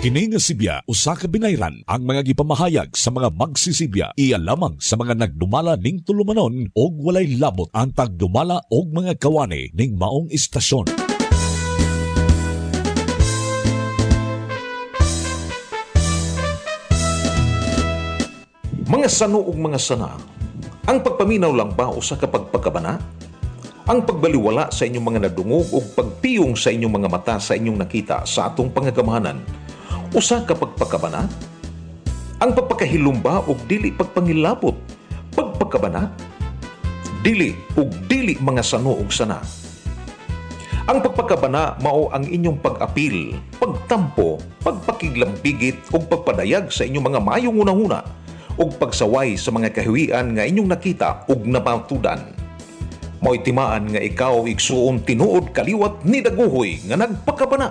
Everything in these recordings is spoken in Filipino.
Kini nga Sibya usa ka binayran ang mga gipamahayag sa mga magsisibya iya lamang sa mga nagdumala ning tulumanon og walay labot ang pagdumala og mga kawani ning maong istasyon. Mga sano ug mga sana, ang pagpaminaw lang ba usa ka pagpakabana? Ang pagbaliwala sa inyong mga nadungog ug pagpiyong sa inyong mga mata sa inyong nakita sa atong pangagamahanan, usa ka pagpakabana? Ang pagpakahilumba ug dili pagpangilabot, pagpakabana? Dili ug dili mga sano ug sana. Ang pagpakabana mao ang inyong pag-apil, pagtampo, pagpakiglambigit ug pagpadayag sa inyong mga mayong unahuna ug pagsaway sa mga kahiwian nga inyong nakita ug napatudan. Mao'y timaan nga ikaw igsuon tinuod kaliwat ni daguhoy nga nagpakabana.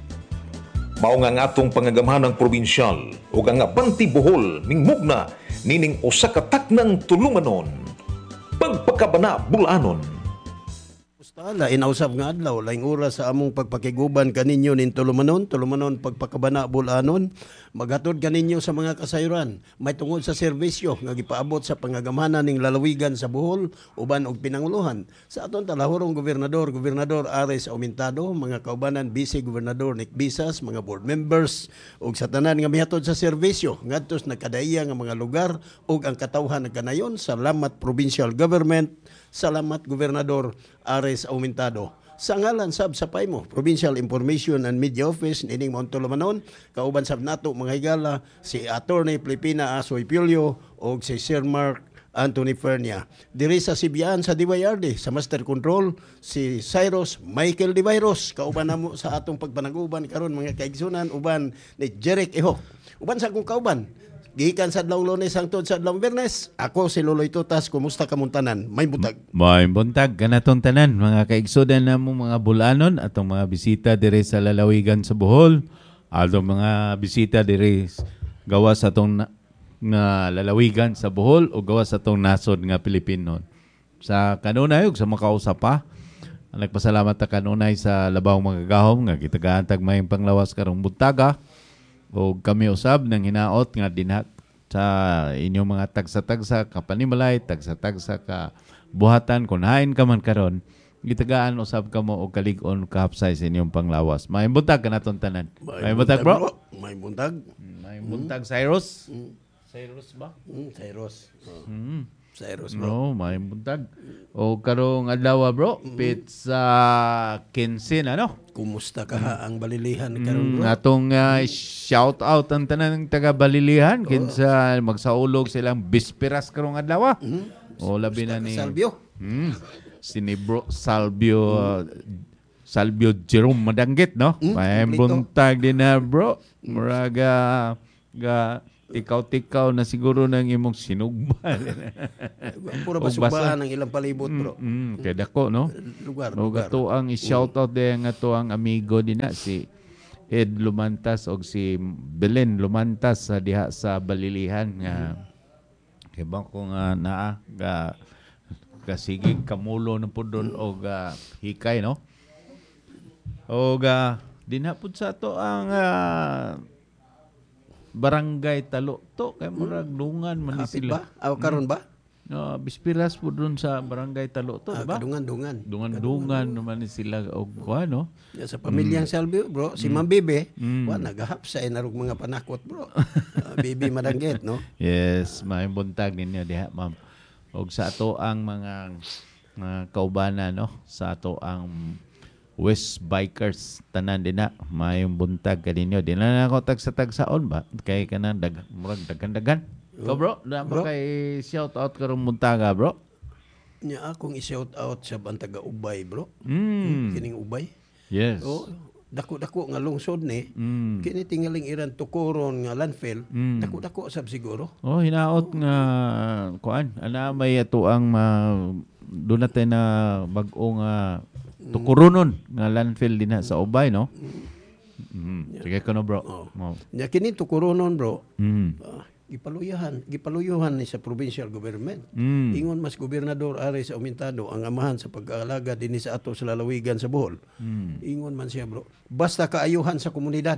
Mao nga atong pangagamahanang probinsyal ug ang Abanti Bohol mingmugna nining usa ka taknang tulumanon, pagpakabana bulanon. Tala, inausap nga adlaw, laing oras sa among pagpakiguban kaninyo nin tulumanon pagpakabana bulanon, maghatod kaninyo sa mga kasayuran, may tungod sa serbisyo nga gipaabot sa pangagamahanan ning lalawigan sa Bohol, uban og pinanguluhan. Sa aton talahurong Gobernador Ares Aumentado, mga kaubanan Vice Gobernador Nick Bisas, mga board members, ug sa tanan nga mihatod sa serbisyo, ngadtos nagkadaiya nga mga lugar, ug ang katawhan nagkanayon, salamat Provincial Government, salamat Gobernador Ares Aumentado. Sa ngalan sab sa PAIMO, Provincial Information and Media Office, nining Mount Tulumanon, kauban sab nato mga higala, si Attorney Filipina Asoy Pilio o si Sir Mark Anthony Fernia. Diri sa Sibyaan sa DYRD, sa Master Control, si Cyrus Michael Divairos, kauban namo sa atong pagpanaguban karon mga kaigsunan, uban ni Jeric Eho. Uban sa akong kauban, gikan sa adlaw Lunes hangtod sa adlaw Biyernes, ako si Loloy Tutas, kumusta ka muntanan? May buntag. May buntag kanatong tanan mga kaigsudan namo mga bulanon atong mga bisita dire sa lalawigan sa Bohol, atong mga bisita dire gawas atong nga lalawigan sa Bohol o gawas atong nasod nga Pilipino. Sa kanunay ug sa makausap pa, nagpasalamat ta kanunay sa labaw mga gahom nga gitagaantag may panglawas karong buntaga. O kami usab ng hinaot nga dinha sa inyong mga tagsa-tagsa kapanimalay, tagsa-tagsa ka buhatan kung hain ka man karon, gitagaan usab kamo og kalig-on kahapsay sa inyong panglawas. May buntag kanaton tanan. May buntag bro. May buntag. May buntag Cyrus. Cyrus ba? Cyrus. Cyrus No, bro. may buntag. O karong adlaw bro, pizza 15 ano? Kumusta ka ang balilihan karon bro? Atong shout out ang tanan ng taga Balilihan kinsa magsaulog silang bisperas karong adlaw. O labi na ni Salvio. Si ni Bro Salvio Jerome Madanggit no. May buntag din na bro. Muraga ga tikaw-tikaw na siguro ng imong sinugban. Puro basubaan ang ilang palibot bro. Kaya dako no. Lugar. Ato ang i-shout out din nga to ang amigo din na si Ed Lumantas og si Belen Lumantas sa diha sa Balilihan nga kibang ko nga naa sige kamulo ng pudon og hikay no. Og dinha pud sa to ang Barangay Talukto kay murag dungan man ni sila. Aw karon ba? No, bispiras po doon sa Barangay Talukto, ba? Kadungan-dungan. Dungan naman ni sila og ano. Sa pamilyang Salvio, bro, si Ma'am Bibi, nagahapsay na rog mga panakot, bro. Bibi Madanggit, no? Yes, may buntag ninyo diha, ma'am. Og sa ato ang mga kaubanan, no? Sa ato ang West Bikers tanan din na may buntag kaninyo din na ako tagsa-tagsaon ba kay kanang murag dagan-dagan ko bro na ba kay shout out karong buntaga bro nya akong i-shout out sa bantaga Ubay bro kining Ubay yes dako-dako nga lungsod ni kini tingaling iran tukuron nga landfill dako-dako sab siguro hinaot nga kuan ana may ato ang doon natin na bag-o nga tukurunon nga landfill din sa Ubay no. Sige ko no bro. Nya kini tukurunon bro. Gipaluyuhan ni sa provincial government. Ingon mas Gobernador Ares Aumentado ang amahan sa pag-aalaga dinhi sa ato sa lalawigan sa Bohol. Ingon man siya bro. Basta kaayuhan sa komunidad.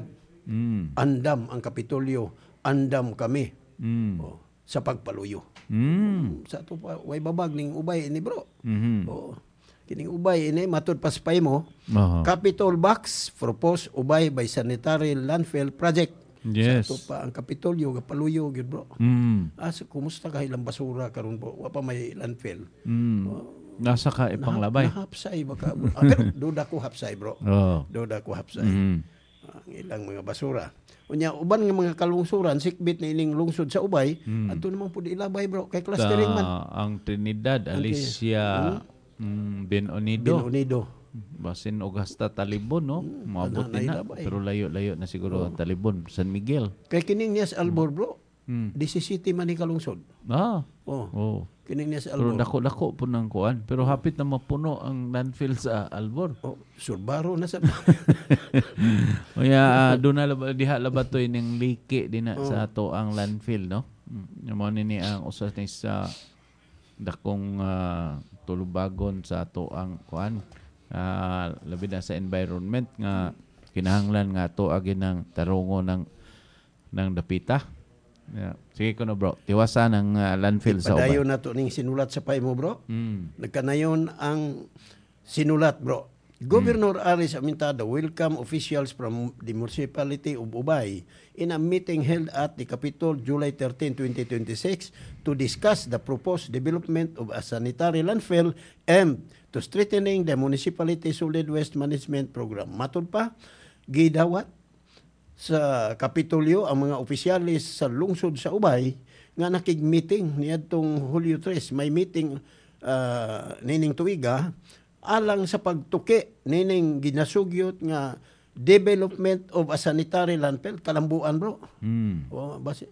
Andam ang Kapitolyo, andam kami Mm. sa pagpaluyo. Sa ito pa, way babag ning ubay ini bro. Kining ubay ini matud paspay mo. Aha. Capitol Box proposed ubay by sanitary landfill project. Yes. Sa ito pa ang Kapitolyo paluyo gyud bro. Kumusta ka ilang basura karon po? Wa pa may landfill. Nasa ka ipanglabay. Nahapsay baka. Pero duda ko hapsay bro. Oh. Duda ko hapsay. Ang ilang mga basura. Unya uban nga mga kalungsuran sikbit na ining lungsod sa ubay, adto naman pud ilabay bro kay clustering man. Ang Trinidad, Alicia, Benonido. Unido. Basin og hasta Talibon, no? Maabot din na. ilabay. Pero layo-layo na siguro ang Talibon. San Miguel. Kay kining niya sa Albor bro. 17 man ni kalungsod. Oh. Kining niya sa Pero Albor. dako-dako po ng kuan. Pero hapit na mapuno ang landfill sa Albor. Surbaro na sa Kaya doon na diha labatoy ning liki din na sa ato ang landfill, no? Mo ni ang usas ni sa dakong tulubagon sa ato ang kuan. Labi na sa environment nga kinahanglan nga ato agi ng tarungo ng dapita. Yeah. Sige ko no bro. Tiwasan ang landfill sa ubay. Padayon na to ning sinulat sa pay mo bro. Nagkanayon ang sinulat bro. Governor Aris Amintado welcome officials from the municipality of Ubay in a meeting held at the Capitol July 13, 2026 to discuss the proposed development of a sanitary landfill aimed to strengthening the municipality solid waste management program. Matod pa, gidawat sa Kapitolyo ang mga opisyalis sa lungsod sa Ubay nga nakig-meeting niadtong Hulyo 3. May meeting nining tuiga alang sa pagtuki nining ginasugyot nga development of a sanitary landfill kalambuan bro. Basi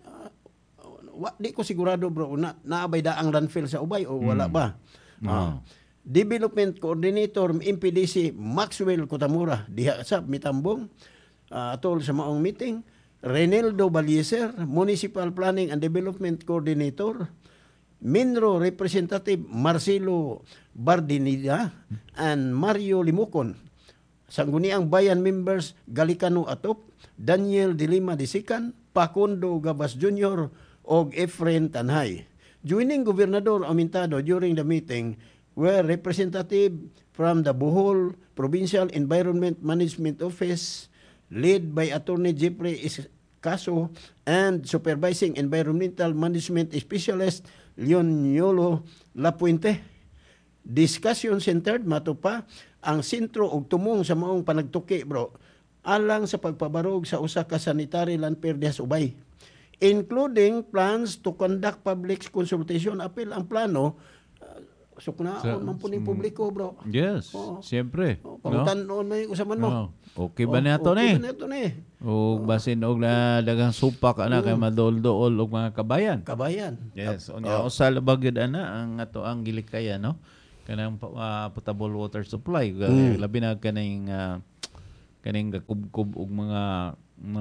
di ko sigurado bro naabay da ang landfill sa Ubay o wala ba. Development Coordinator MPDC Maxwell Kutamura diha sa mitambong atol sa maong meeting. Reneldo Balyeser, Municipal Planning and Development Coordinator. Minro Representative Marcelo Bardinida and Mario Limukon. Sangguniang Bayan members Galicano Atop, Daniel Dilima Disikan, Pacondo Gabas Jr. og Efren Tanhay. Joining Gobernador Amintado during the meeting were representative from the Bohol Provincial Environment Management Office led by Attorney Jeffrey Caso and Supervising Environmental Management Specialist Leoniolo Lapuente. Discussion centered matupa ang sentro og tumong sa maong panagtuki bro alang sa pagpabarog sa usa ka sanitary landfill diha sa Ubay, including plans to conduct public consultation. Apil ang plano suknaon man po ni publiko bro. Yes, siyempre. Pangutan-on may usaman mo. Okay ba nato ni? Okay ba nato ni? O basin og na dagang supak ana kay madol-dool og mga kabayan. Yes, unya usa labag gyud ana ang ato ang gilikaya no. Kanang potable water supply labi na kaning gakubkub og mga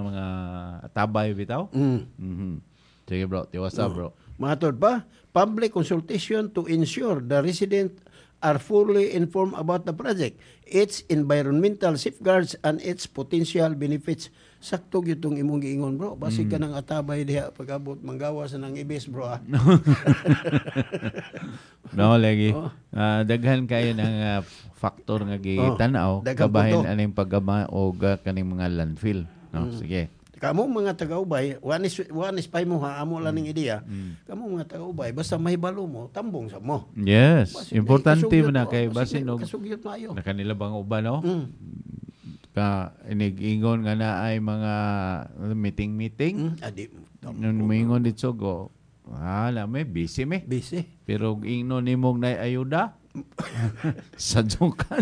tabay bitaw. Sige bro, tiwasa bro. Matod pa, public consultation to ensure the resident are fully informed about the project, its environmental safeguards, and its potential benefits. Sakto gyud imong giingon bro. Basig ka nang atabay diha pag-abot manggawas nang ibis bro. No lagi. Daghan kayo ng factor nga gitanaw kabahin aning paggama og kaning mga landfill. No, sige. Kamo mga taga-Ubay, one is pay mo ha, amo lang ning ideya. Kamo mga taga-Ubay, basta mahibalo mo, tambong sa mo. Yes, Basin, importante kasugyot na mo. kay Basin, basin og kasugyot maayo. na kanila bang uban no? Ka inig-ingon nga na ay mga meeting. Adi, Mingon dito go. May busy me. busy. Pero ingnon nimong na ayuda. Sadyo ka.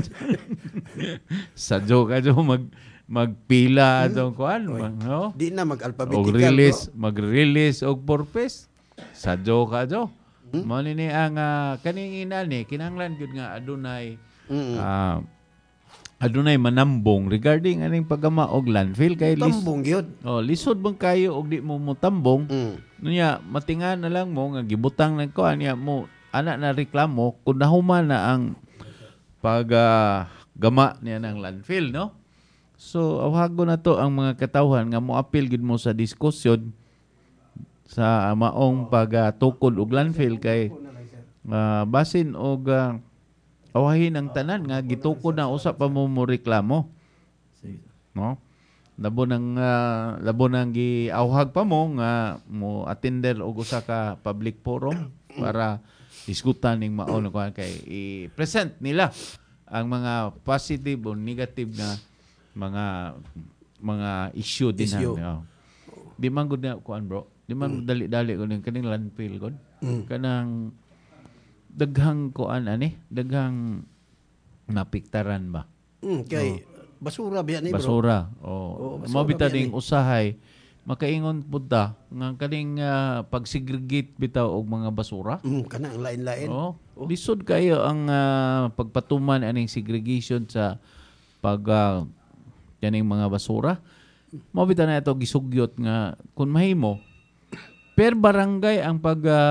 Sadyo ka magpila atong kuan, no? Di na Og mag-alphabetical mag-release og purpose. Sadyo ka jo. Mo ni ang kaning ina ni kinahanglan gyud nga adunay manambong regarding aning paggama og landfill kay tambong gyud. lisod bang kayo og di mo tambong. Nunya matingan na lang mo nga gibutang nang kuan niya mo ana na reklamo kun nahuman na ang paggama niya ng landfill no. So awhago na to ang mga katawhan nga moapil gid mo sa diskusyon sa maong pagtukod og landfill kay basin og awahin ang tanan nga gitukod na usa pa mo reklamo. No? Labo nang giawhag pa mo nga mo attender og usa ka public forum para diskutan ning mao kay i-present nila ang mga positive o negative na mga issue din ha. Di man gud na kuan bro. Di man dali-dali ko ning kaning landfill kon. Kanang daghang kuan daghang napiktaran ba. Kay basura biya ni bro. Basura. basura Mabita biya ding ni. usahay makaingon pud ta nga kaning pag-segregate bitaw og mga basura. Kanang lain-lain. Lisod kayo ang pagpatuman aning segregation sa kaning mga basura. Mabita na ito gisugyot nga kung mahimo per barangay ang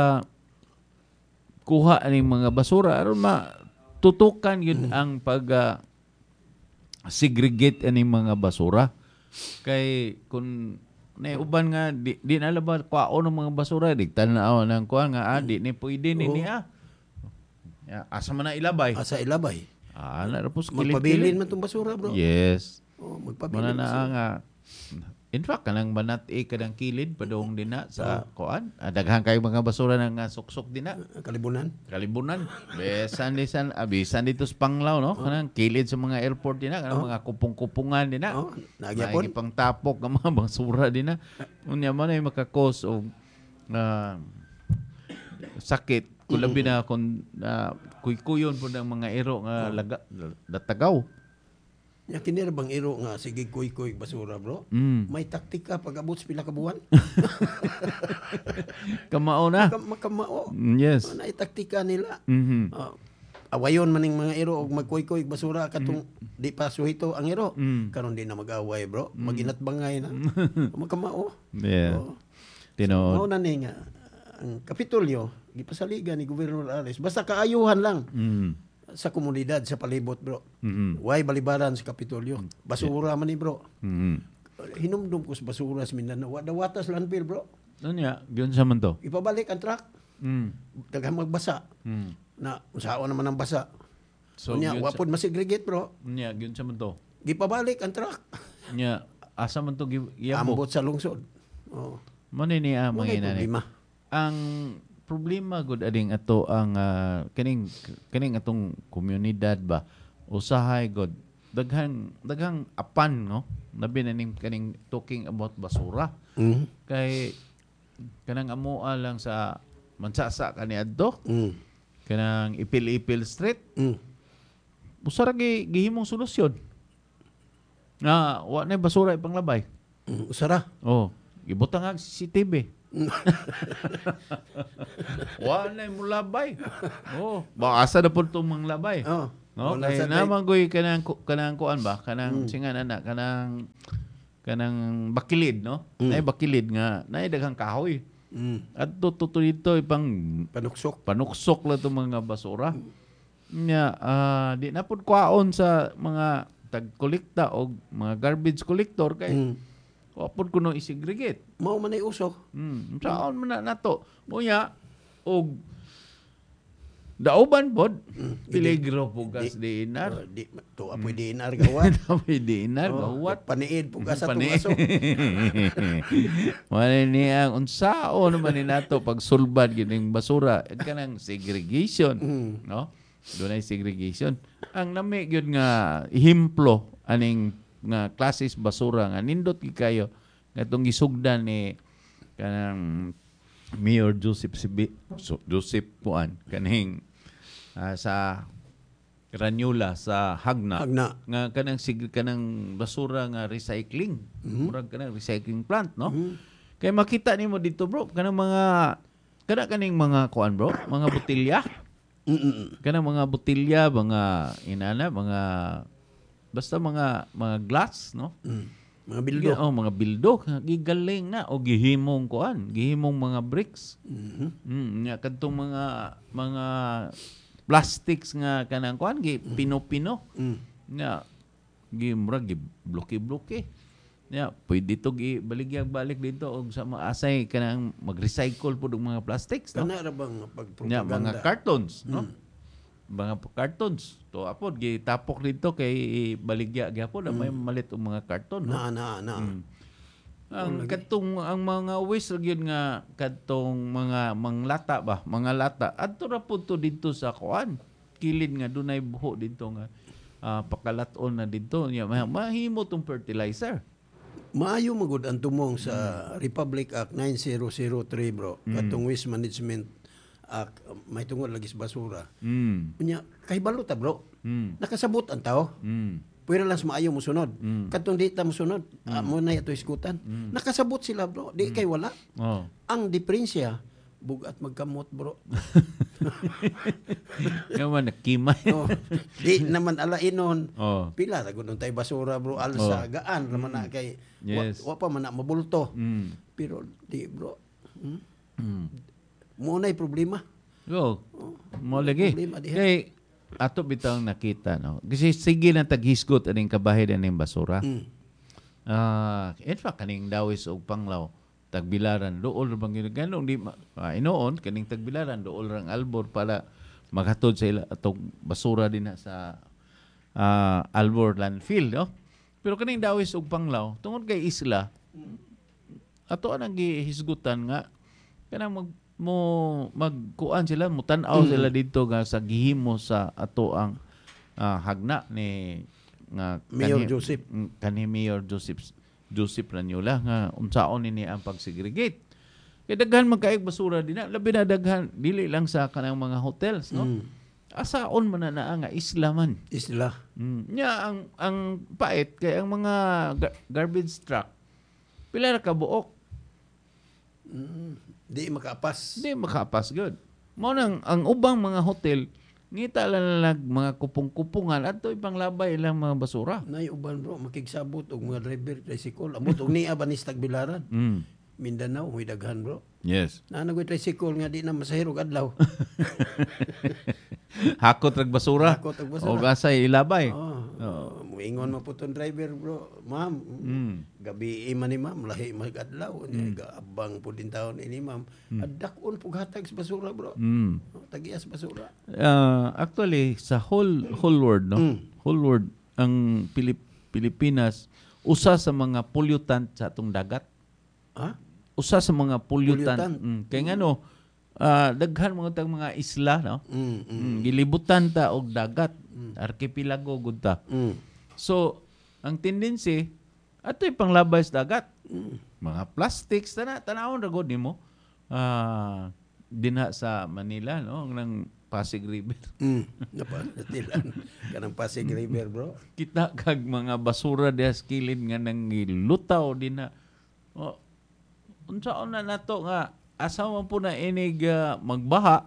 kuha aning mga basura aron matutukan yun ang segregate aning mga basura. Kay kung uban nga di na labad kwaon ng mga basura digtanaw nang kuan nga di ni pwede ni asa man na ilabay. Asa ilabay. Na rapos Magpabilin man tong basura bro. Yes. Magpabilin. Nga in fact kanang banat kadang kilid padung din na sa kuan. Daghang kay mga basura nang suksok din na. Kalibunan. Besan dito sa Panglao no. Kanang kilid sa mga airport din na, kanang mga kupong-kupungan din na. Nagyapon. Pang tapok ng mga basura din na. Unya man ay makakos og sakit kulabi na kung kuy-kuyon po ng mga ero nga datagaw. Kini ra bang iro nga sige kuy-kuy basura bro? May taktika pag abot sa pila ka buwan. Kamao na. Makamao. Yes. Nay taktika nila. Awayon maning mga iro og magkuy-kuy basura katong di pa suhito ang iro. Karon di na mag-away bro. Maginatbangay na. Makamao. Yeah. Mao na ni nga ang Kapitolyo gipasaligan ni Gobernador Ares basta kaayuhan lang. Sa komunidad sa palibot bro. Way balibaran sa Kapitolyo. Basura man ni bro. Hinumdum ko sa basura sa Mindanao. Watas landfill bro. Unya, gyud sa man to. Ipabalik ang truck. Daghang magbasa. Na usaon naman ang basa. So unya wapod masegregate bro. Unya, gyud sa man to. Gipabalik ang truck. Unya, asa man to ambot sa lungsod. Manini mangina ni. Ang problema gud ading ato ang kaning atong komunidad ba usahay gud daghang apan no labi na ning kaning talking about basura kay kanang amoa lang sa mansasa kaniadto kanang ipil-ipil street usara gihimong solusyon nga wa na basura ipanglabay usara gibutang ang CCTV. Wala mo labay. Asa na po itong mga labay. Kaya naman ko'y kanang kuan ba? Kanang singan anak, kanang bakilid, no? Nay bakilid nga, nay daghang kahoy. At tuto dito ipang panuksok lang itong mga basura. Di na po kwaon sa mga tag-kolekta o mga garbage collector kay wapod kuno i-segregate. Mao man ay usok. Saan man na to. Muya, og dauban pod, peligro pugas di inar. To apoy di inar gawat. Apoy di inar gawat. Paniid pugas sa tumasok. Wala niya, unsaon naman ni nato pagsulbad gining basura. Kanang segregation. No? Doon ay segregation. Ang nami yun nga himplo aning nga klases basura nga nindot kayo nga itong gisugdan ni kanang Mayor Joseph Puan kaning sa Ranula sa Hagna. Nga kanang basura nga recycling. Murag kanang recycling plant no. Kay makita nimo dito bro kanang kaning mga kuan bro, mga botelya. Kanang mga botelya, mga mga basta mga glass, no? Mga bildo. Mga bildo. Gigaling na. O gihimong kuan. Gihimong mga bricks. Kadtong mga plastics nga kanang kuan. Pino-pino. Murag bloke-bloke. Ya, pwede ito balik dito og sa maasay kanang mag-recycle po ng mga plastics, no? Kana ra bang Ya, pagpropaganda? mga cartons, no? Mga cartons. To apod gitapok dito kay baligya gyapon may malit og mga karton, no? Na. Ang mga waste gyud nga kadtong mga manglata ba, mga lata adto ra pud to dito sa kuan. Kilid nga dunay buho dito nga pakalaton na dito. Mahimo tong fertilizer. Maayo magud ang tumong sa Republic Act 9003 bro. Katong Waste Management Act may tungod lagi sa basura. Unya kay balota bro. Nakasabot ang tao. Pwede lang maayo mo sunod. Katong di ta mo sunod, mo na ito iskutan. Nakasabot sila bro, di kay wala. Oh. Ang diferensya bugat magkamot bro. Naman nakimay. Di naman alainon. Oh. Pila ra gud tay basura bro, alsa gaan ra man na kay Yes. wa pa man na mabulto. Pero di bro. Mo nay problema. Go. Mo lagi. Problema diha. Kay ato bitang nakita, no. Kasi sige na taghisgot aning kabahin aning basura. In fact kaning dawis og panglaw tagbilaran dool bang ginagano di inoon kaning tagbilaran dool rang albor para maghatod sa ila atong basura din sa albor landfill, no. Pero kaning dawis og panglaw tungod kay isla ato anang gihisgutan nga kanang magkuan sila, mutan-aw sila dito nga sa gihimo sa ato ang hagna ni nga Mayor Joseph. Kani Mayor Joseph Ranyola nga unsaon ini ang pagsegregate. Kay daghan magkaig basura din labi na daghan dili lang sa kanang mga hotels, no. Asaon man na nga isla man. Isla. Nya ang pait kay ang mga garbage truck pila ra ka buok. Di makapas. Di makapas good. Mao nang ang ubang mga hotel ngita lang mga kupong-kupungan adto ipanglabay lang mga basura. Nay uban bro makigsabot og mga driver tricycle. Amot og niya banis tagbilaran. Mindanao may daghan bro. Yes. Naanagoy tricycle nga di na masahirog adlaw. Hakot rag basura. Hakot rag basura. O gasay ilabay. Muingon maputon driver bro. Ma'am, gabi man ni ma'am lahi magadlaw. Gaabang po din taon ini ma'am. Adakon pug hatag sa basura bro. Tagias basura. Actually sa whole world, no. Whole world ang Pilipinas usa sa mga pollutant sa atong dagat. Ha? Usa sa mga pollutant. Kay ngano daghan mga isla, no. Gilibutan ta og dagat, arkipelago gud ta. So ang tendency ato'y panglabay sa dagat. Mga plastics tanawon ra gud nimo. Dinha sa Manila, no, nang Pasig River. Napatilan kanang Pasig River bro. Kita kag mga basura diha sa kilid nga nang gilutaw dinha. Unsaon na nato nga asa man po na inig magbaha.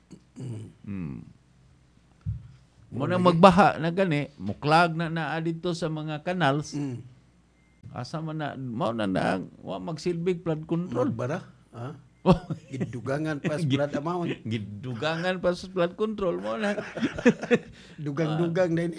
Mo nang magbaha na gani, muklag na naa dito sa mga canals. Asa man na mao na wa magsilbig flood control. Magbara, ha? Gidugangan pa sa flood amount. Gidugangan pa sa flood control mo na. Dugang-dugang din.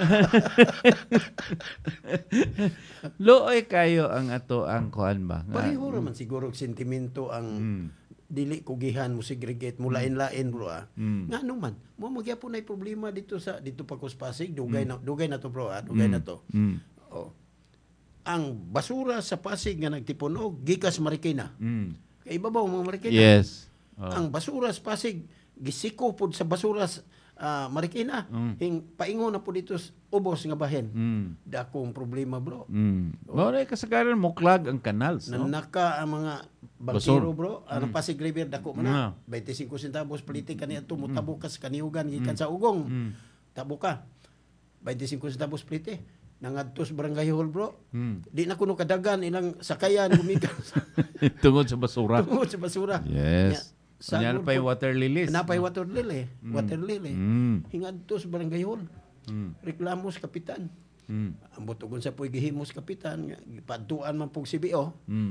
Looy kayo ang ato ang kuan ba? Pareho raman siguro sentimento ang dili kugihan mo segregate mo lain-lain bro nga ano man mo magyapon nay problema dito pa ko sa Pasig dugay na to bro dugay na to. Ang basura sa Pasig nga nagtipon gikas Marikina kay ibabaw mga Marikina. Yes. Ang basura sa Pasig gisiko pod sa basura Marikina paingon na po dito ubos nga bahin. Dakong problema bro. Mao na kasagaran mo clog ang canals, no? Nanaka ang mga bangkero bro, ang Pasig River dako man na 25 centavos politika niya tumutabo ka sa kaniugan gikan sa ugong. Tabo ka. 25 centavos plite. Nangadtos barangay hall bro. Di na kuno kadagan ilang sakayan gumikan tungod sa basura. tungod sa basura. Yes. Yan pa yung water lilies. Napay water lily. Water lily. Hingadtos barangay hall. Reklamo sa kapitan. Ambot ugon sa puy gihimo sa kapitan nga gipadtuan man pug CBO.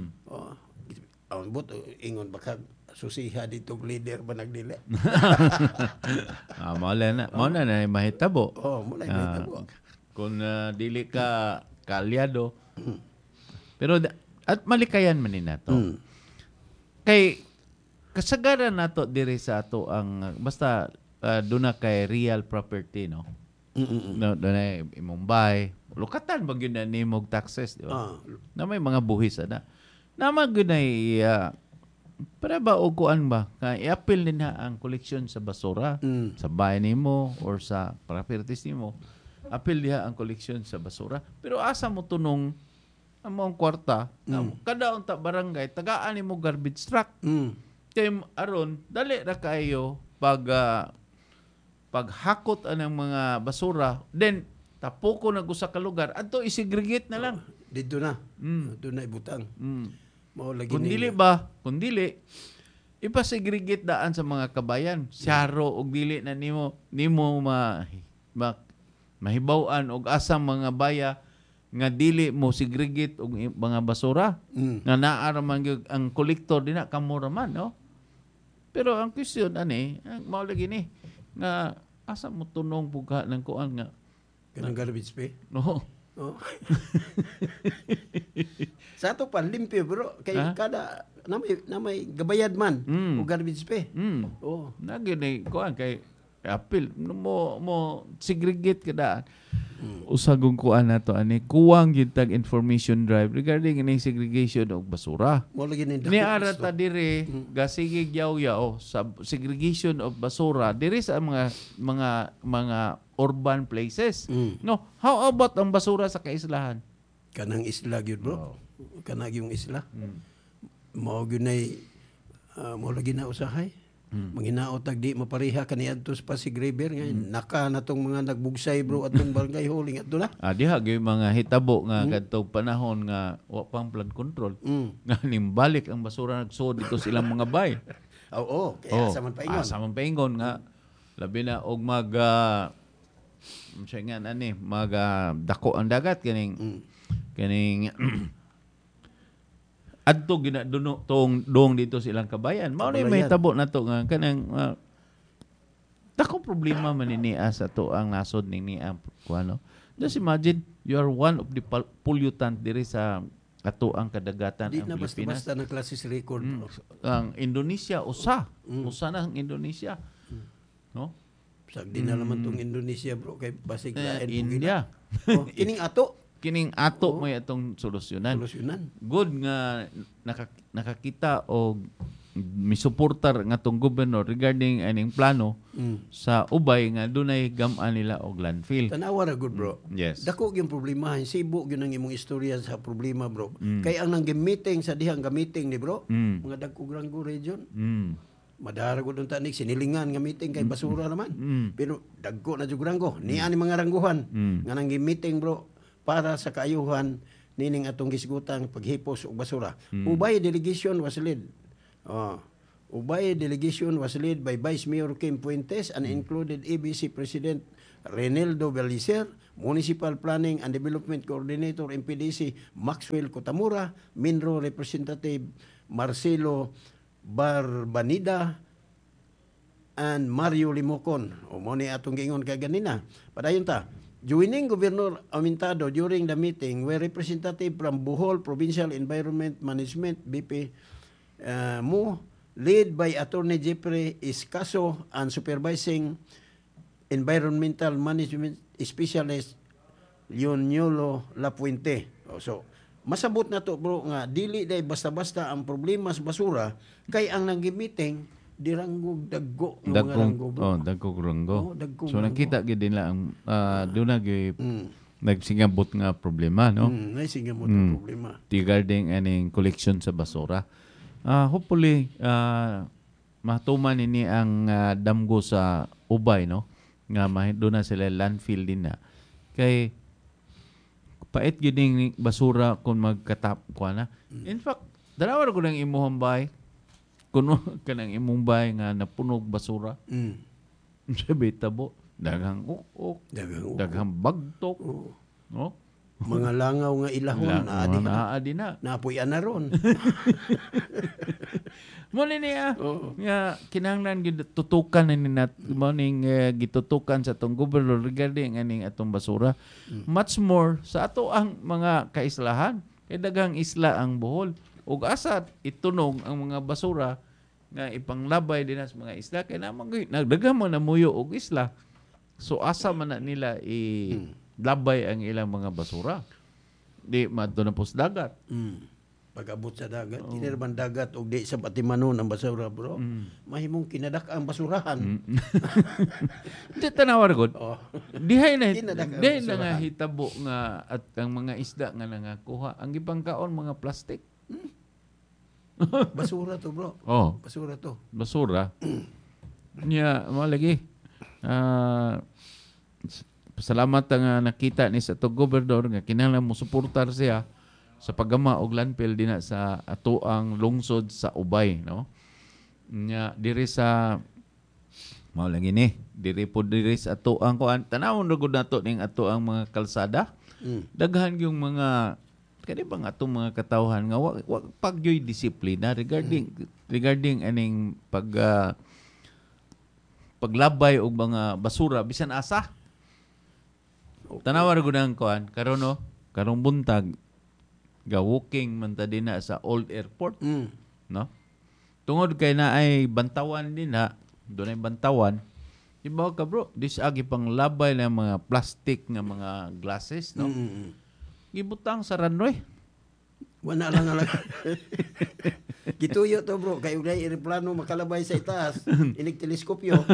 Ambot ingon baka susiha dito leader ba nagdili. Mao na mahitabo. Mo na mahitabo. Kung dili ka kaalyado. Pero at malikayan man ni nato. Kay kasagaran nato diri sa ato ang basta doon na kay real property, no? No, doon na imong bay. Lukatan ba yun na nimog taxes, di ba? Na may mga buhis na. Naman yun na para ba o kuan ba? I-appeal din na ang koleksyon sa basura, sa bahay nimo or sa properties nimo. Appeal diha ang koleksyon sa basura. Pero asa mo tunong ang mong kwarta, kada unta barangay, tagaan nimo garbage truck. Kay aron dali ra kayo paghakot anang mga basura, then tapuko na gusa ka lugar, adto isegregate na lang. Dito na. Doon na ibutang. Mao lagi Kung dili, ipasegregate daan sa mga kabayan. Syaro og dili na nimo mahibaw-an og asang mga baya nga dili mo segregate og mga basura. Nga naa man gyud ang kolektor dina kamo raman, no? Pero ang question mao lagi ni nga asa mo tunong buga ng kuan nga kanang garbage pay. no. Oh. Sa ato pa limpyo bro kay kada namay gabayad man o garbage pay. Oh, Nagini kuan kay apil mo segregate kada. Usagong kuan nato kuwang gyud tag information drive regarding ini segregation og basura. Mo lagi ni Ni ara ta dire gasige yaw sa segregation of basura dire sa mga urban places. No, how about ang basura sa kaislahan? Kanang isla gyud bro. Kanang yung isla. Mao gyud nay mo lagi na usahay. Manginaot tag di mapariha kaniadto sa Pasig River ngayon. Naka na tong mga nagbugsay bro atong barangay huling adto na. Diha gyud mga hitabo nga kadtong panahon nga wa pang flood control. Nga nimbalik ang basura nagsuod dito silang mga bay. Oo, kaya asa man paingon. Asa man paingon nga labi na og dako ang dagat kaning adto ginaduno dong dito silang kabayan. Mao na may tabo nato nga kanang dako problema man ni sa to ang nasod ni ang kuano. Just imagine you are one of the pollutant diri sa ato ang kadagatan Di ang na Pilipinas. basta na klases record. Ang Indonesia usa na ang Indonesia. No? Sagdi na naman tong Indonesia bro kay basig lain India. Kining ato Kining ato mo atong solusyonan. Good nga nakakita o misuportar nga tong gobyerno regarding aning plano sa ubay nga dunay gam-an nila og landfill. Tanawa ra good bro. Yes. Dako gyud problema Cebu gyud ang imong istorya sa problema bro. Kay ang nang meeting sa dihang meeting ni bro, mga dagkog Rango region. Madara gud unta ni sinilingan nga meeting kay basura naman. Pero dagko na jud Rango. Niya ni mga rangguhan nga nang meeting bro para sa kaayuhan nining atong gisgutan paghipos og basura. Ubay delegation was led. Ubay delegation was led by Vice Mayor Kim Puentes and included ABC President Reneldo Belicer, Municipal Planning and Development Coordinator MPDC Maxwell Cotamura, Minro Representative Marcelo Barbanida, and Mario Limocon. O mo ni atong gingon kay ganina. Padayon ta. Joining Governor Amintado during the meeting were representative from Bohol Provincial Environment Management, BP MU, led by Attorney Jeffrey Escaso and Supervising Environmental Management Specialist Leoniolo Lapuente. So, masabot na to bro nga dili day basta-basta ang problema sa basura kay ang nag-meeting diranggog daggo ng mga ranggo bro. Daggog ranggo. So ranggo. nakita gid nila ang doon nagsingabot nga problema, no? Nagsingabot ang problema. Regarding aning collection sa basura. Hopefully matuman ini ang damgo sa ubay, no? Nga doon na sila landfill din na. Kay pait gyud ning basura kung magkatap ko na. In fact, dalawa ko nang imuhang bay kuno kanang imong bay nga napunog basura. Sabi tabo daghang daghang bagtok. No? Mga langaw nga ilahon Naadi na. napuy na ron. Muna niya, nga kinahanglan gid tutukan na ninat morning gitutukan sa atong gobernador regarding aning atong basura. Much more sa ato ang mga kaislahan. Kay daghang isla ang Bohol. Ug asa itunog ang mga basura nga ipanglabay din sa mga isla kay namang nagdaghang mo na muyo og isla. So asa man na nila labay ang ilang mga basura. Di madto na pos dagat. Pag-abot sa dagat, hindi naman dagat o di sa Batimanon ang basura, bro. Mahimong kinadak ang basurahan. Di tanawar gud. Dihay na Kinadak ang dihay na basurahan. nga hitabo nga at ang mga isda nga nangakuha. Ang gipangkaon mga plastic. Basura to, bro. Oh, Basura to. basura. Nya mo lagi. Salamat nga nakita ni sa to gobernador nga kinahanglan mo suportar siya sa paggama og landfill dinha sa atoang lungsod sa Ubay, no? Nya diri sa mao lagi ni diri sa atoang kuan tanawon ra gud nato ning atoang mga kalsada. Daghan yung mga kani bang atong mga katawhan nga wa pagyoy disiplina regarding aning paglabay og mga basura bisan asa. Tanawar gud ang kuan karon no, karong buntag ga-walking man ta dinha sa Old Airport, no? Tungod kay naay bantawan din ha, dunay bantawan. Ibaw ka bro, dis agi pang labay na mga plastic nga mga glasses, no? Gibutang sa runway. Wala lang. Gituyo to, bro. Kayo na aeroplano makalabay sa itaas. Inig teleskopyo.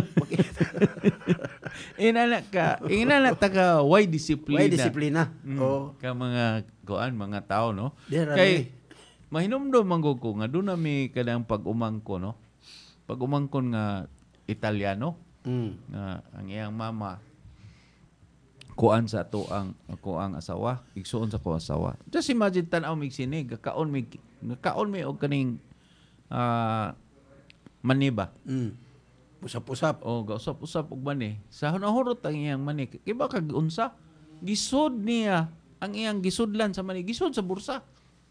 Inana ka why disiplina? Why disiplina? Ka mga kuan mga tao, no? Dera Kay mahinumdum man ko nga doon na may kadang pag-umangko, no? Pag-umangkon nga Italiano, nga ang iyang mama kuan sa to ang asawa, igsuon sa ko asawa. Just imagine tan-aw mig sini, gakaon mi og kaning maniba. Pusap-pusap. O gausap-usap og mani. Sa hunahurot ang iyang mani. Kiba kag unsa? Gisod niya ang iyang gisudlan sa mani, gisod sa bursa.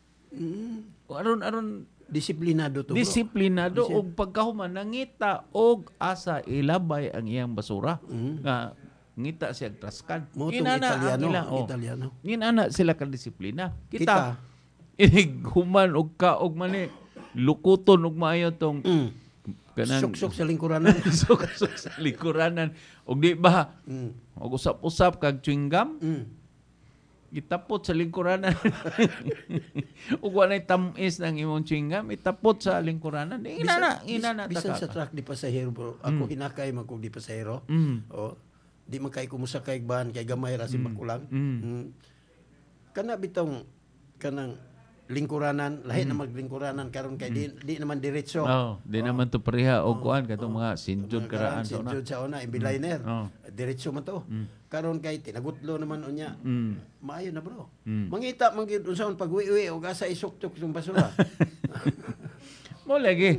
Aron Disiplinado to, bro. disiplinado og pagkahuman nangita og asa ilabay ang iyang basura. Nga ngita siya traskan. Motong Italiano. Inana sila ka disiplina. Kita human og kaog mani lukuton og maayo tong kanang Suksok sa lingkuranan. suksok sa likuranan. Og di ba og usap-usap kag chewing gum itapot sa lingkuranan. Ug walay tamis ng imong chewing gum itapot sa lingkuranan. Inana Bisan sa truck di pasahero, bro. Ako hinakay man kog di pasahero. Di man kay kumusa kay bahan kay gamay ra si makulang. Kana bitong kanang lingkuranan, lahi na maglingkuranan karon kay di naman diretso. Di naman to pareha og kuan katong mga sinjud karaan sa una. Sinjud sa una, imbiliner. Diretso man to. Karon kay tinagutlo naman unya. Maayo na, bro. Mangita man gyud unsaon pag-uwi og asa isuktok yung basura. Mo lagi.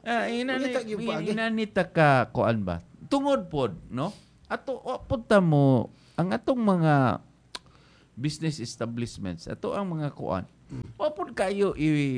Inanita ka kuan ba? Tungod pod, no? Ato punta mo ang atong mga business establishments, ato ang mga kuan. Wapod kayo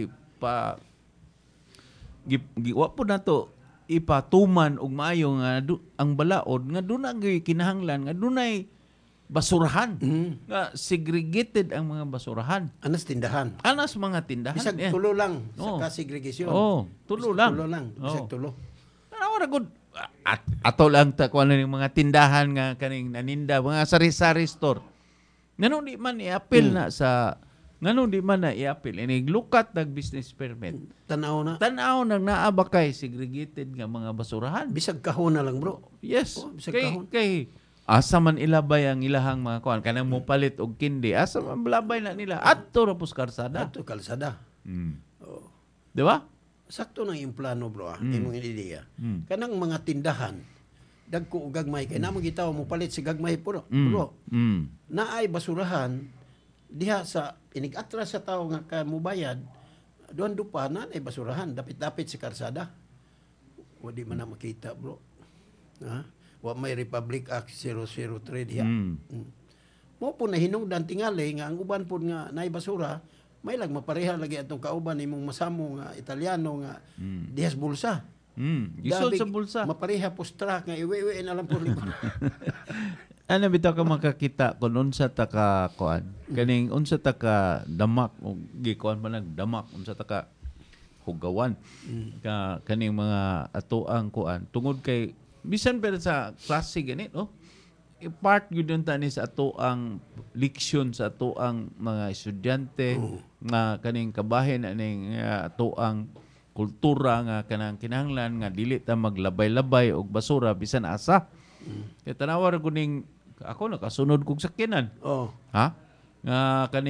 wapod nato ipatuman og maayo nga ang balaod nga doon ang kinahanglan nga dunay basurahan. Nga segregated ang mga basurahan. Anas tindahan. Anas mga tindahan. Bisag tulo lang sa segregation. Tulo lang. Tulo lang. Bisag tulo. Tanawa gud ato lang ta kuan ning mga tindahan nga kaning naninda mga sari-sari store. Ngano di man i-appeal na sa inig lukat nag business permit. Tanaw na Tan-aw naa ba kay segregated nga mga basurahan. bisag kahon na lang, bro. Yes. Bisag kahon. Kay asa man ilabay ang ilahang mga kuan kanang mopalit og kindi, asa man labay na nila adto ra pus karsada. Ato kalsada. Di ba? Sakto na yung plano, bro. Imong ideya. Kanang mga tindahan, dagko og gagmay kay namo gitaw mo palit si gagmay puro. Bro. Naay basurahan diha sa inig-atras sa tao nga kamubayad. Doon dupa na ay basurahan dapit-dapit sa karsada. Wa di man na makita, bro. Ha? Wa may Republic Act 003 diha. Mo po na hinungdan tingali nga ang uban po nga naay basura, may lang mapareha lagi atong kauban imong masamo nga Italiano nga dihas bulsa. Gisod Dabig sa bulsa. Mapareha po truck nga iwi-iwi na lang po likod. Ano bitaw ka makakita kung unsa ta ka kuan? Kaning unsa ta ka damak o gikuan pa nagdamak unsa ta ka hugawan ka kaning mga atoang kuan tungod kay bisan pero sa klase ganit no part gyud tani sa atoang leksyon sa atoang mga estudyante nga kaning kabahin aning atoang kultura nga kanang kinahanglan nga dili ta maglabay-labay og basura bisan asa. Kay tanawar ko ning ako nakasunod kog sakyanan. Oh. Ha? Nga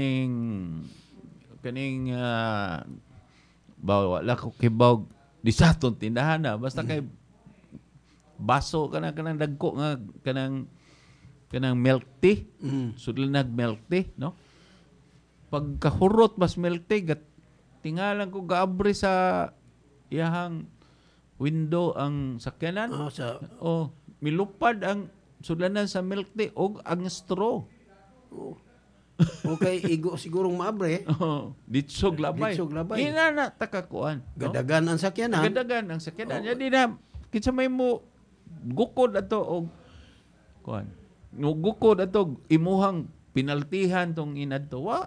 kaning wala ko kibaw di sa atong tindahan na basta kay baso kanang dagko nga kanang milk tea. Sudlan nag-milk tea, no? Pagkahurot mas milk tea tingalan ko gaabri sa iyahang window ang sakyanan. Milupad ang sudlanan sa milk tea og ang straw. Okay, igo sigurong maabre. Ditsog labay. Ina na takakuan. Gadagan ang sakyanan. Gadagan ang sakyanan. Jadi na kinsa may mo gukod ato og kuan. No gukod ato imuhang pinaltihan tong inadto wa.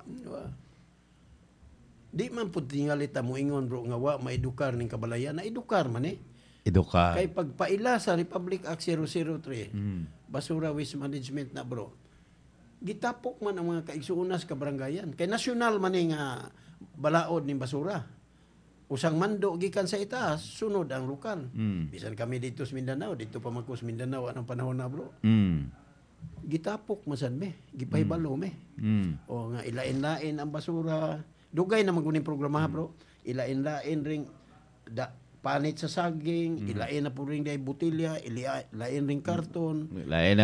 Di man pud tingali ta mo ingon bro nga wa maedukar ning kabalayan, na edukar man Edukar. Kay pagpaila sa Republic Act 003, basura waste management na bro. Gitapok man ang mga kaigsuunas ka barangayan. Kay nasyonal man nga balaod ning basura. Usang mando gikan sa itaas, sunod ang lokal. Bisan kami dito sa Mindanao, dito pa man ko sa Mindanao anong panahon na bro. Gitapok masan me, gipahibalo me. O nga ilain-lain ang basura. Dugay na maguning programa bro. Ilain-lain ring panit sa saging, ilain na po ring day butilya, ilain ring karton. Lain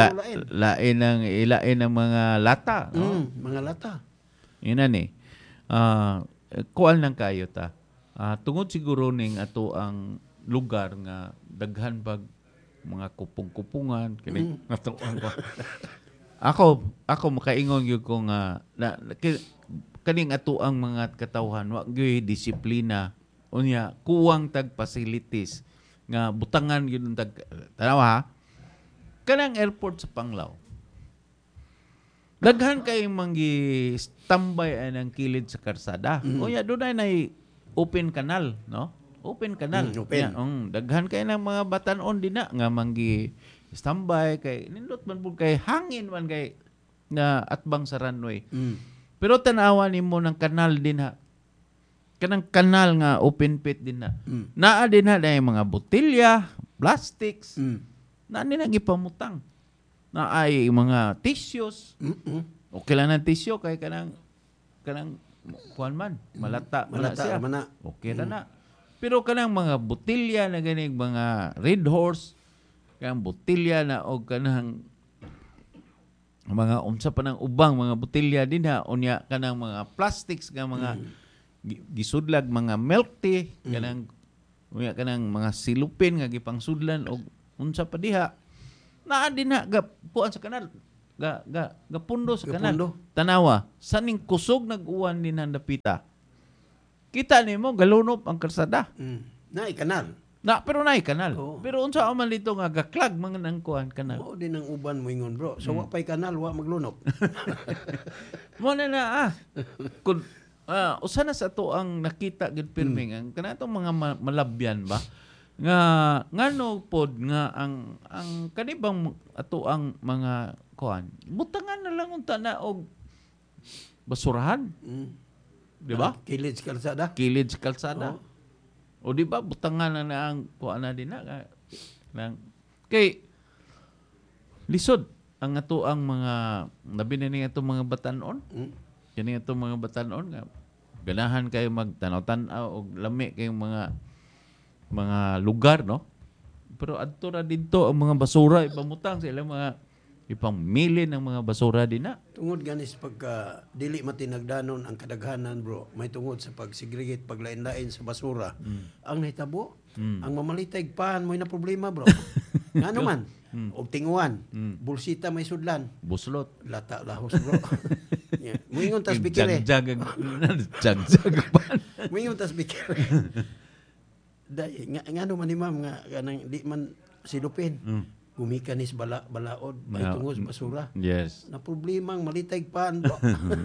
ang mga lata. Mga lata. Ina ni. Kuan lang kayo ta. Tungod siguro ning ato ang lugar nga daghan pag mga kupong-kupungan kini ato ang ako makaingon gyud ko nga kaning ato ang mga katawhan wa gyud disiplina unya kuwang tag facilities nga butangan gyud tag tanawa kanang airport sa Panglao daghan kay manggi standby anang kilid sa karsada unya dunay nay open canal no open canal daghan kay nang mga batan-on dinha nga manggi standby kay nindot man pud kay hangin man kay na atbang sa runway pero tanawa nimo ng kanal dinha kanang kanal nga open pit din na. Naa din na yung mga botilya, plastics, na nila gipamutang. Na ay mga tissues. Okay lang ng tissue kay kanang kuan man, malata siya. Okay na. Pero kanang mga botilya na ganing mga Red Horse, kanang botilya na o kanang mga unsa pa ng ubang mga botilya din ha, unya kanang mga plastics nga mga gisudlag mga milk tea kanang mga silupin nga gipangsudlan og unsa pa diha naa din na puan sa kanal gapundo sa kanal tanawa saning kusog nag-uwan din ang dapita kita nimo galunop ang kalsada naay kanal pero naay kanal pero unsa man dito nga gaklag mga nang kuan kanal o din ang uban mo ingon bro so wa pay kanal wa maglunop mo na kun usa na sa to ang nakita gid pirmi ang kanatong mga malabyan ba nga ngano pod nga ang kanibang ato ang mga kuan butangan na lang unta na og basurahan di ba kilid sa kalsada o di ba butangan na ang kuan na din na kay lisod ang ato ang mga labi na ni ato mga batan-on kini ato mga batan-on nga ganahan kayo magtanaw-tanaw og lami kayong mga lugar no pero adto ra didto ang mga basura ipamutang sa ilang mga ipamili ng mga basura dinha tungod ganis pagka dili matinagdanon ang kadaghanan bro may tungod sa pagsigregate paglain-lain sa basura ang nahitabo ang mamalitay pahan mo na problema bro ngano man og tinguan. Bulsita may sudlan. Buslot. Lata lahos bro. Yeah. Muingon tas bikire. Jagjag pa. Muingon tas bikire. Dai nga no man ni ma'am nga kanang di man silupin. Gumikanis balaod may tungos basura. Yes. Na problemang malitay paan bro.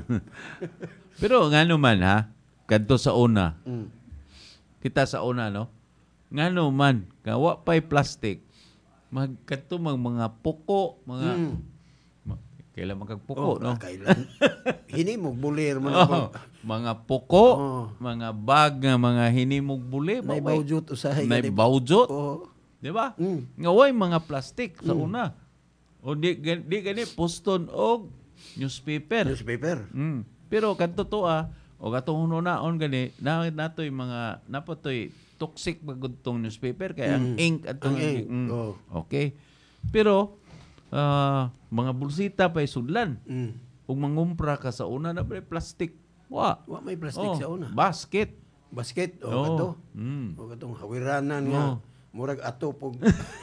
Pero ngano man ha, kadto sa una. Kita sa una no. Ngano man, kawa pa'y plastic. Magkadto mga puko, mga kailan magkagpuko, no? Kailan. Hinimog bulir man mga puko, mga bag nga mga hinimog buli, may bawjot usahay. May bawjot. Di ba? Nga way mga plastic sa una. O di gani poston og newspaper. Pero kadto to o katong hunaon gani natoy mga napatoy toxic magudtong newspaper kaya ang ink atong okay. Pero mga bulsita pa'y sudlan. Ug mangumpra ka sa una na plastic. Wa may plastic sa una. Basket kato. O katong hawiranan nga murag ato pog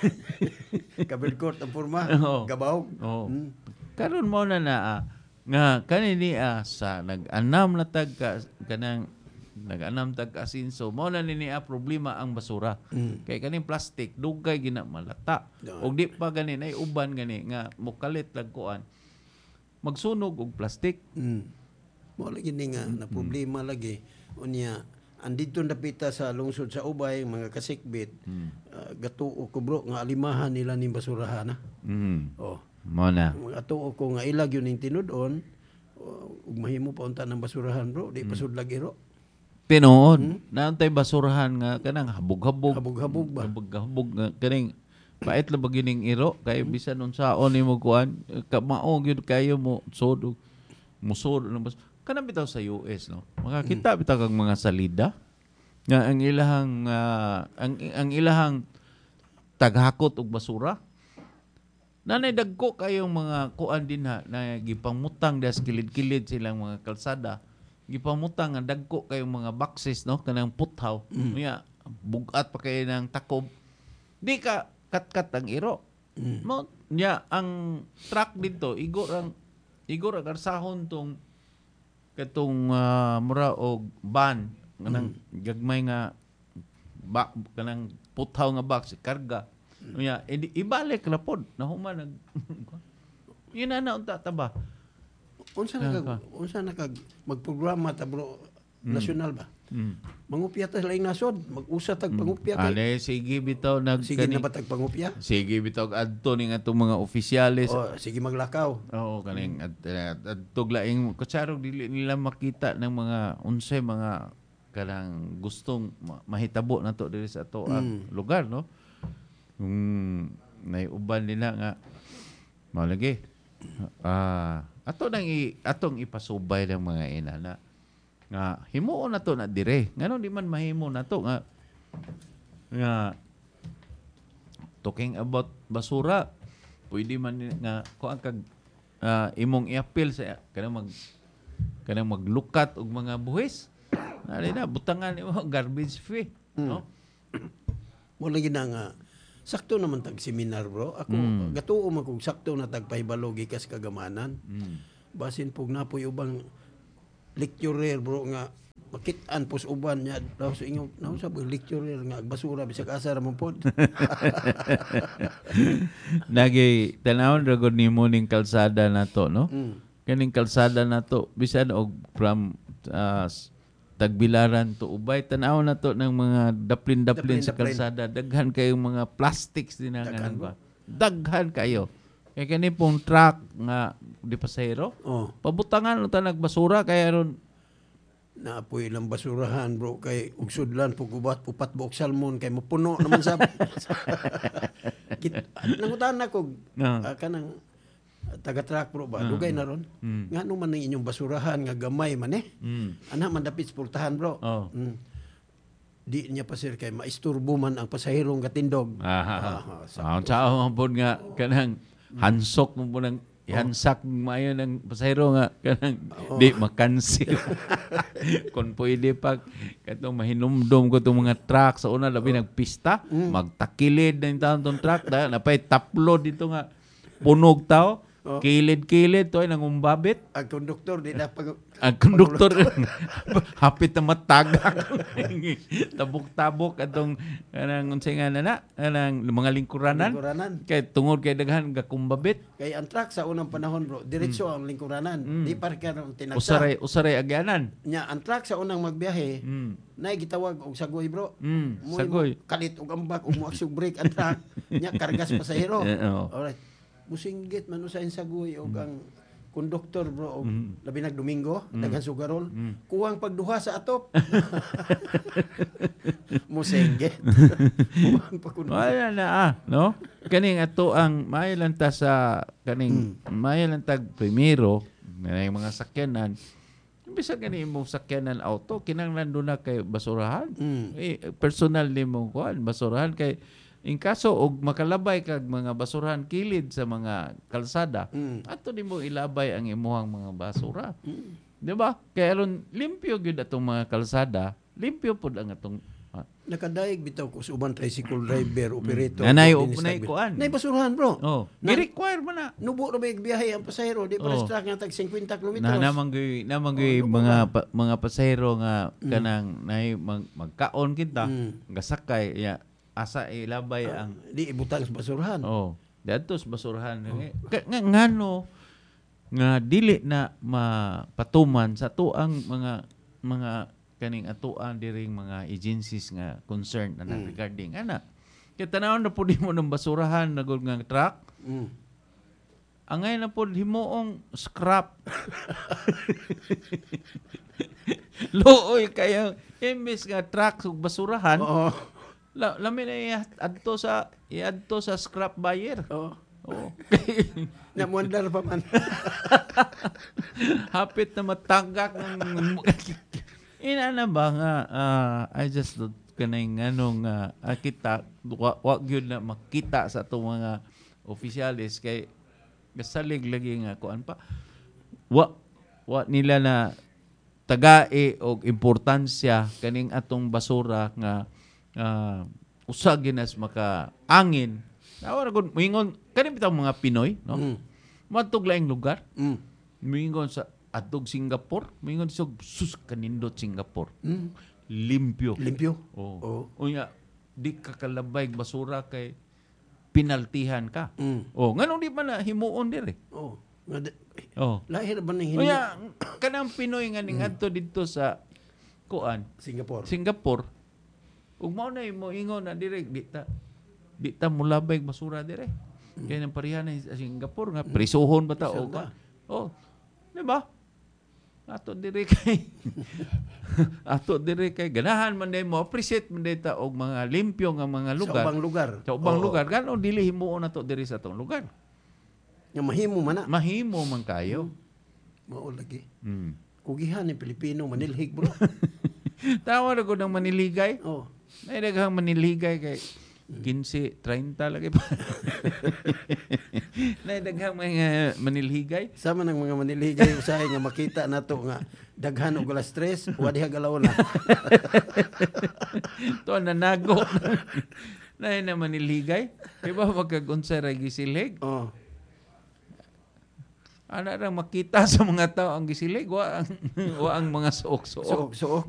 kabilkot ang porma gabaw. Karon mo na nga kanini sa nag-anam na tag kanang nag-anam tag asinso mo na nini problema ang basura. Kay kaning plastic dugay gina malata. Og di pa gani nay uban gani nga mukalit lag kuan. Magsunog og plastic. Mo lagi ni nga na problema lagi unya andito napita sa lungsod sa Ubay mga kasikbit gatuo ko bro nga alimahan nila ning basurahan na. Mo na. Gatuo ko nga ilag yun ning tinud-on ug mahimo pa unta ng basurahan bro di pasudlag iro. Tinuod naantay basurahan nga kanang habog-habog ba nga kaning pait lang bagining iro kay bisan unsaon nimo kuan kamao gyud kayo mo sod musod kanang bitaw sa US no makakita bitaw kag mga salida nga ang ilahang taghakot og basura nanay dagko kayong mga kuan din na gipangmutang das kilid-kilid silang mga kalsada gipamutang nga dagko kayong mga boxes no kanang puthaw niya bugat pa kay nang takob di ka kat ang iro mo niya ang truck dito igor ang arsahon tong katong mura og ban kanang gagmay nga kanang puthaw nga box karga niya ibalik la pod nahuman nag yun na unta taba. Unsa nakag magprograma ta bro nasyonal ba? Mangupya ta laing nasod, mag-usa tag pangupya kay. Ale sige bitaw sige na ba tag pangupya? Sige bitaw adto ning atong mga opisyales. Sige maglakaw. Kaning adtog laing kutsarog dili nila makita ng mga unsay mga kanang gustong mahitabo nato diri sa ato ang lugar no. Naiuban nila nga malagi. Atong ipasubay ng mga inana nga himuon nato na dire ngano di man mahimo nato nga talking about basura pwede man nga kuan kag imong i-appeal sa kanang maglukat og mga buhis ali na butangan nimo garbage fee no mo lagi na nga sakto naman tag seminar bro. Ako gatuo man kog sakto na tag pahibalo gikas kagamanan. Basin pug napoy ubang lecturer bro nga makit-an pus uban nya daw sa inyo naw sa lecturer nga basura bisag asa ra man pod. Nagay tanawon ra gud nimo ning kalsada nato no. Kaning kalsada nato bisan og from Tagbilaran to Ubay tanaw na to ng mga daplin sa kalsada daghan kayong mga plastics din ba daghan kayo kay kani pong truck nga di pasahero pabutangan ta nagbasura kay aron naapoy lang basurahan bro kay ug sudlan pugubat upat buok salmon kay mapuno naman sa nangutan ako kanang taga-truck bro ba dugay na ron ngano man ang inyong basurahan nga gamay man ana man dapit pultahan bro di niya pa sir kay maisturbo man ang pasahirong katindog saan pod nga kanang hansok mo nang ihansak maayo ng pasahero nga kanang di makansil. Kung pwede pa katong mahinumdom ko itong mga truck sa una labi nagpista, magtakilid na yung taon itong truck napay taplo dito nga punog tao. Kilid-kilid to ay nangumbabit. Ang konduktor di na pag Ang konduktor hapit na matagak. Tabok-tabok atong kanang unsay nga na kanang mga lingkuranan. Kay tungod kay daghan gakumbabit. Kay ang truck sa unang panahon bro, diretso ang lingkuranan. Di pa ka tinagsa. Usaray agyanan. Nya ang truck sa unang magbiyahe, nay gitawag og sagoy bro. Sagoy. Kalit og ambak og muaksog brake ang truck. Nya kargas pasahero. Oo. Alright. Musinggit man usain sagoy og ang konduktor bro og labi nag Domingo, daghan sugarol. Kuwang pagduha sa atop. Musinggit. Kuwang pagduha. Wala na no? Kaning ato ang maayo ta sa kaning maayo tag primero may mga sakyanan. Bisa gani mo sakyanan auto kinahanglan do na kay basurahan. Personal nimo kuan basurahan kay in kaso og makalabay kag mga basurahan kilid sa mga kalsada, ato nimo ilabay ang imuhang mga basura. Di ba? Kaya aron limpyo gyud atong mga kalsada, limpyo pud ang atong Nakadaig bitaw ko sa uban tricycle driver, operator. Nanay kuan. Nay basurahan bro. Oh, gi-require man na. Nubo ra may biyahe ang pasahero, di para sa truck nga tag 50 kilometros. Namang mga pasahero nga kanang nay magkaon kita, gasakay ya asa ilabay ang di ibutang sa basurahan. Oh, dadto sa basurahan. Ngano nga dili na mapatuman sa tuang mga kaning atuan diring mga agencies nga concerned na regarding ana. Kaya tanawon na pud mo ng basurahan na gud nga truck. Angay na pud himuong scrap. Looy kaya imbes nga truck ug basurahan. Lamin na iadto sa scrap buyer. Oo. Namuandar pa man. Hapit na matagak ng ina na ba nga I just kanay nganong kita wa gyud na makita sa atong mga opisyalis kay gasalig lagi nga kuan pa wa nila na tagae og importansya kaning atong basura nga usa ginas maka angin. Nawara gud moingon kani bitaw mga Pinoy, no? Matug laing lugar. Moingon sa atog Singapore, moingon sa sus kanindot Singapore. Limpyo. Oh. Unya di ka kalabay basura kay pinaltihan ka. Nganong di pa na himuon dire? Lahir ba nang Unya kanang Pinoy nga ning adto didto sa kuan Singapore. Ug mao na mo ingon na dire di ta mulabay basura dire. Kaya nang parihan sa Singapore nga prisuhon ba ta o ka? Di ba? Ato dire kay ganahan man day mo appreciate man day ta og mga limpyo nga mga lugar. Sa ubang lugar. Gano dili himuon nato dire sa atong lugar. Nga mahimo man na. Mahimo man kayo. Mao lagi. Kugihan ni Pilipino manilhig bro. Tawa na ko ng maniligay. May daghang maniligay kay 15, 30 lagi pa. Daghang mga manilhigay. Sama ng mga manilhigay usahay nga makita nato nga daghan og alas 3, wa diha galaw na. To nanago. Na manilhigay. Diba magkagunsa ra gisilig? Ana ra makita sa mga tao ang gisilig wa ang mga suok-suok.